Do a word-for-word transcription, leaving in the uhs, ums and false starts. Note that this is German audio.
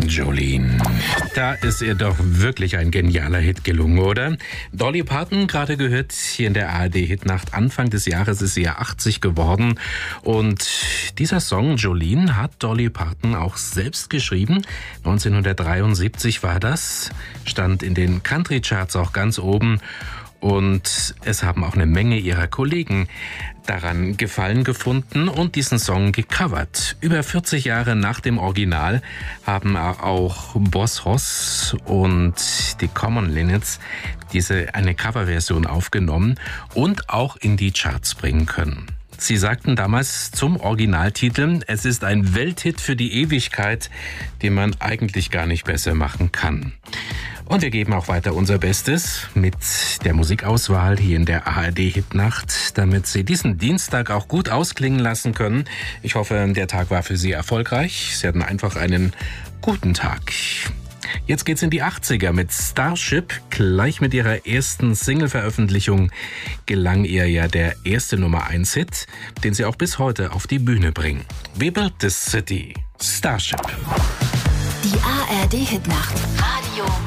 Jolene. Da ist ihr doch wirklich ein genialer Hit gelungen, oder? Dolly Parton, gerade gehört, hier in der A R D-Hitnacht. Anfang des Jahres ist sie ja achtzig geworden. Und dieser Song, Jolene, hat Dolly Parton auch selbst geschrieben. neunzehnhundertdreiundsiebzig war das. Stand in den Country-Charts auch ganz oben. Und es haben auch eine Menge ihrer Kollegen daran Gefallen gefunden und diesen Song gecovert. Über vierzig Jahre nach dem Original haben auch Boss Hoss und die Common Linnets diese eine Coverversion aufgenommen und auch in die Charts bringen können. Sie sagten damals zum Originaltitel, es ist ein Welthit für die Ewigkeit, den man eigentlich gar nicht besser machen kann. Und wir geben auch weiter unser Bestes mit der Musikauswahl hier in der A R D-Hitnacht, damit Sie diesen Dienstag auch gut ausklingen lassen können. Ich hoffe, der Tag war für Sie erfolgreich. Sie hatten einfach einen guten Tag. Jetzt geht's in die achtziger mit Starship. Gleich mit ihrer ersten Single-Veröffentlichung gelang ihr ja der erste Nummer eins Hit, den sie auch bis heute auf die Bühne bringen. We Built This City. Starship. Die A R D-Hitnacht. Radio